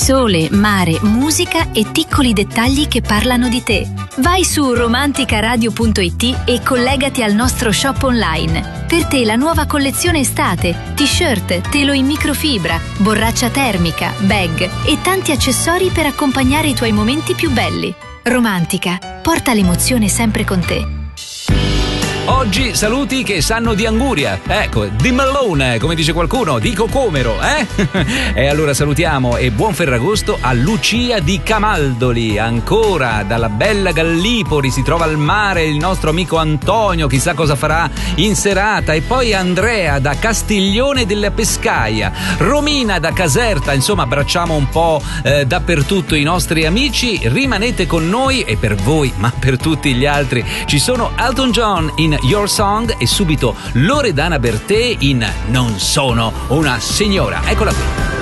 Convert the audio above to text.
Sole, mare, musica e piccoli dettagli che parlano di te. Vai su romanticaradio.it e collegati al nostro shop online. Per te la nuova collezione estate, t-shirt, telo in microfibra, borraccia termica, bag e tanti accessori per accompagnare i tuoi momenti più belli. Romantica, porta l'emozione sempre con te. Oggi saluti che sanno di anguria, ecco, di melone, come dice qualcuno, di cocomero, E allora salutiamo e buon Ferragosto a Lucia di Camaldoli, ancora dalla bella Gallipoli, si trova al mare il nostro amico Antonio, chissà cosa farà in serata, e poi Andrea da Castiglione della Pescaia, Romina da Caserta, insomma abbracciamo un po' dappertutto i nostri amici, rimanete con noi e per voi, ma per tutti gli altri, ci sono Elton John in Your Song e subito Loredana Bertè in Non sono una signora. Eccola qui.